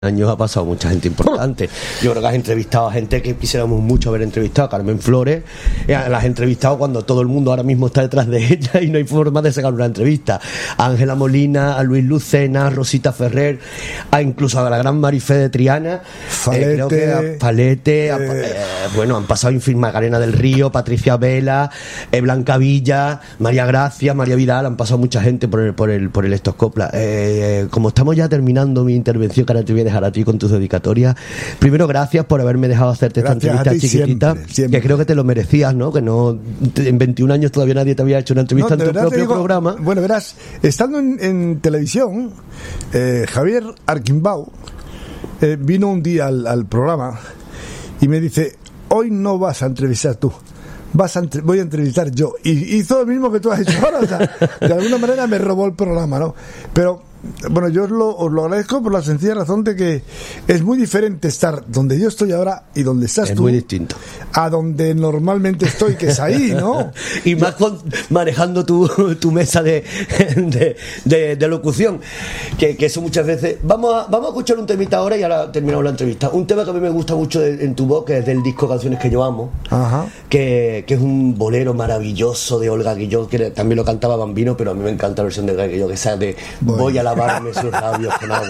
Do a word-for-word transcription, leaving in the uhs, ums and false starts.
años ha pasado mucha gente importante. Yo creo que has entrevistado a gente que quisiéramos mucho haber entrevistado. Carmen Flores, eh, la has entrevistado cuando todo el mundo ahora mismo está detrás de ella y no hay forma de sacar una entrevista. A Ángela Molina, a Luis Lucena, a Rosita Ferrer, a incluso a la gran Marifé de Triana, Falete, eh, creo que a Falete, eh, a, eh, bueno, han pasado en fin Macarena del Río, Patricia Vela, eh, Blanca Villa, María Gracia, María Vidal, han pasado mucha gente por el por el por el Estoscopla. Eh, como estamos ya terminando mi intervención, que ahora te voy a dejar a ti con tus dedicatorias. Primero, gracias por haberme dejado hacerte esta Gracias entrevista chiquitita, siempre, siempre. que creo que te lo merecías, ¿no? Que no en veintiún años todavía nadie te había hecho una entrevista No, en tu verdad te propio digo, programa. Bueno, verás, estando en, en televisión, eh, Javier Arquimbau eh, vino un día al, al programa y me dice: hoy no vas a entrevistar tú, vas a entre- voy a entrevistar yo. Y hizo lo mismo que tú has hecho ahora, o sea, de alguna manera me robó el programa, ¿no? Pero bueno, yo os lo, os lo agradezco por la sencilla razón de que es muy diferente estar donde yo estoy ahora y donde estás Es tú, muy distinto. a donde normalmente estoy, que es ahí, ¿no? Y más con, manejando tu, tu mesa de, de, de, de locución, que, que eso muchas veces. Vamos a, vamos a escuchar un temita ahora y ahora terminamos la entrevista. Un tema que a mí me gusta mucho de, en tu voz, que es del disco Canciones que yo amo, Ajá. que, que es un bolero maravilloso de Olga Guillot, que también lo cantaba Bambino, pero a mí me encanta la versión de Olga Guillot, que esa de Bueno. voy a lavarme sus labios con agua